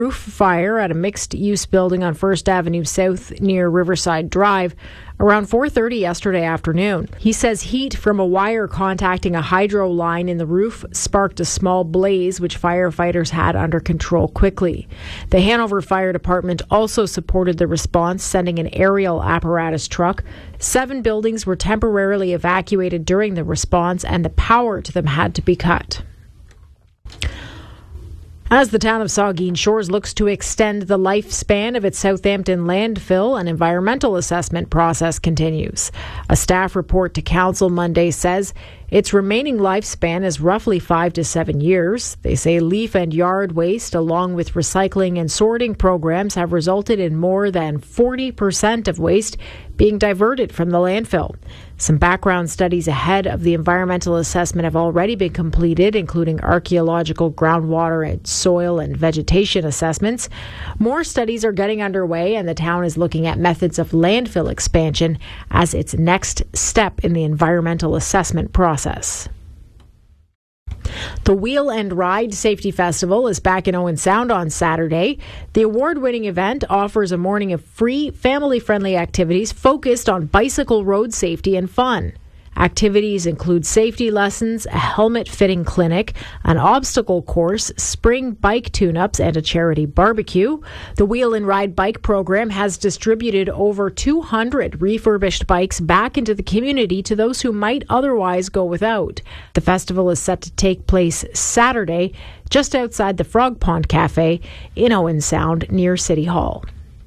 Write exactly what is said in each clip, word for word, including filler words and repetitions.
Roof fire at a mixed-use building on First Avenue South near Riverside Drive around four thirty yesterday afternoon. He says heat from a wire contacting a hydro line in the roof sparked a small blaze, which firefighters had under control quickly. The Hanover Fire Department also supported the response, sending an aerial apparatus truck. Seven buildings were temporarily evacuated during the response, and the power to them had to be cut. As the town of Saugeen Shores looks to extend the lifespan of its Southampton landfill, an environmental assessment process continues. A staff report to council Monday says its remaining lifespan is roughly five to seven years. They say leaf and yard waste, along with recycling and sorting programs, have resulted in more than forty percent of waste being diverted from the landfill. Some background studies ahead of the environmental assessment have already been completed, including archaeological, groundwater, and soil and vegetation assessments. More studies are getting underway, and the town is looking at methods of landfill expansion as its next step in the environmental assessment process. The Wheel and Ride Safety Festival is back in Owen Sound on Saturday. The award-winning event offers a morning of free, family-friendly activities focused on bicycle road safety and fun. Activities include safety lessons, a helmet fitting clinic, an obstacle course, spring bike tune-ups, and a charity barbecue. The Wheel and Ride bike program has distributed over two hundred refurbished bikes back into the community to those who might otherwise go without. The festival is set to take place Saturday, just outside the Frog Pond Cafe in Owen Sound near City Hall.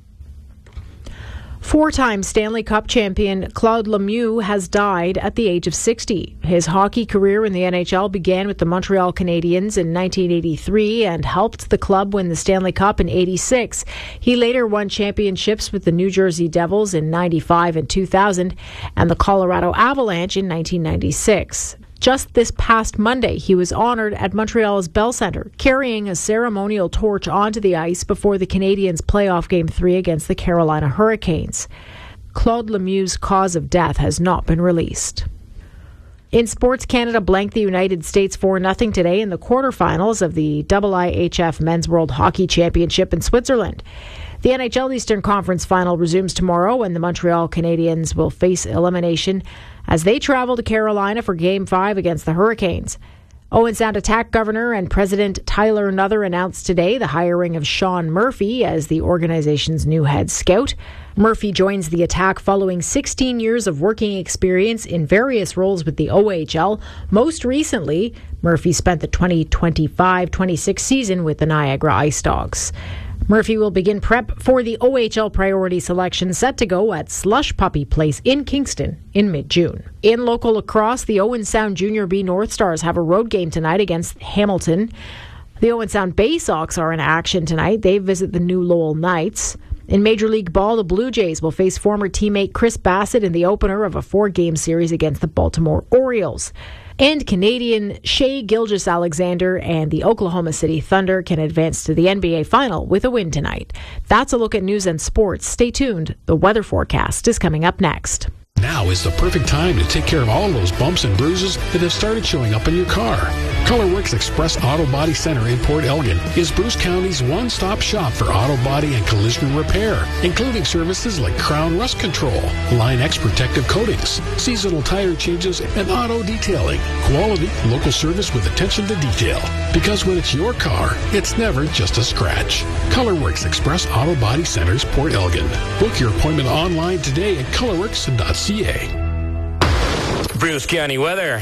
Four-time Stanley Cup champion Claude Lemieux has died at the age of sixty. His hockey career in the N H L began with the Montreal Canadiens in nineteen eighty-three and helped the club win the Stanley Cup in eighty-six. He later won championships with the New Jersey Devils in ninety-five and two thousand and the Colorado Avalanche in nineteen ninety-six. Just this past Monday, he was honored at Montreal's Bell Centre, carrying a ceremonial torch onto the ice before the Canadiens' playoff Game three against the Carolina Hurricanes. Claude Lemieux's cause of death has not been released. In sports, Canada blanked the United States four nothing today in the quarterfinals of the I I H F Men's World Hockey Championship in Switzerland. The N H L Eastern Conference Final resumes tomorrow, and the Montreal Canadiens will face elimination as they travel to Carolina for Game five against the Hurricanes. Owen Sound Attack Governor and President Tyler Nuther announced today the hiring of Sean Murphy as the organization's new head scout. Murphy joins the Attack following sixteen years of working experience in various roles with the O H L. Most recently, Murphy spent the twenty twenty-five twenty-six season with the Niagara Ice Dogs. Murphy will begin prep for the O H L priority selection set to go at Slush Puppy Place in Kingston in mid-June. In local lacrosse, the Owen Sound Junior B North Stars have a road game tonight against Hamilton. The Owen Sound Bay Sox are in action tonight. They visit the New Lowell Knights. In Major League Ball, the Blue Jays will face former teammate Chris Bassett in the opener of a four-game series against the Baltimore Orioles. And Canadian Shea Gilgeous-Alexander and the Oklahoma City Thunder can advance to the N B A Final with a win tonight. That's a look at news and sports. Stay tuned. The weather forecast is coming up next. Now is the perfect time to take care of all those bumps and bruises that have started showing up in your car. Colorworks Express Auto Body Center in Port Elgin is Bruce County's one-stop shop for auto body and collision repair, including services like Crown Rust Control, Line X protective coatings, seasonal tire changes, and auto detailing. Quality, local service with attention to detail. Because when it's your car, it's never just a scratch. Colorworks Express Auto Body Centers, Port Elgin. Book your appointment online today at colorworks dot c a. Bruce County weather.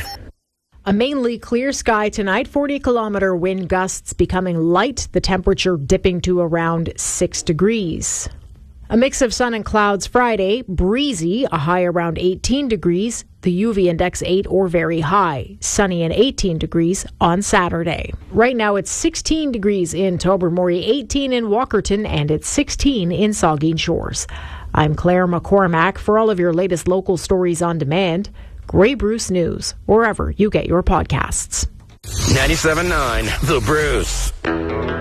A mainly clear sky tonight, forty kilometer wind gusts becoming light, the temperature dipping to around six degrees. A mix of sun and clouds Friday, breezy, a high around eighteen degrees, the U V index eight or very high, sunny and eighteen degrees on Saturday. Right now it's sixteen degrees in Tobermory, eighteen in Walkerton, and it's sixteen in Saugeen Shores. I'm Claire McCormack. For all of your latest local stories on demand, Grey Bruce News, wherever you get your podcasts. ninety-seven point nine The Bruce.